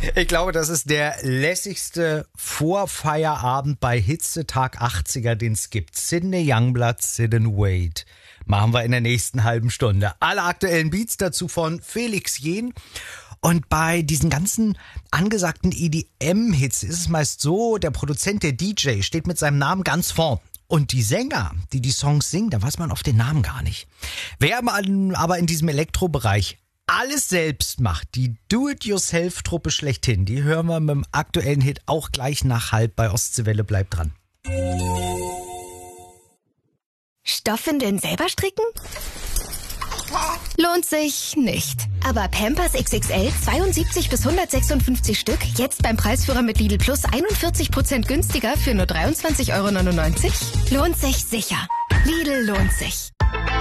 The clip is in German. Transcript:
Ich glaube, das ist der lässigste Vorfeierabend bei Hitzetag 80er, den es gibt. Sidney Youngblood, Sid and Wade. Machen wir in der nächsten halben Stunde. Alle aktuellen Beats dazu von Felix Jähn. Und bei diesen ganzen angesagten EDM-Hits ist es meist so, der Produzent, der DJ, steht mit seinem Namen ganz vorn. Und die Sänger, die die Songs singen, da weiß man oft den Namen gar nicht. Wer aber in diesem Elektrobereich alles selbst macht, die Do-it-yourself-Truppe schlechthin, die hören wir mit dem aktuellen Hit auch gleich nach halb bei Ostseewelle. Bleibt dran. Stoffwindeln selber stricken? Lohnt sich nicht. Aber Pampers XXL 72 bis 156 Stück, jetzt beim Preisführer mit Lidl Plus 41% günstiger für nur 23,99 €? Lohnt sich sicher. Lidl lohnt sich.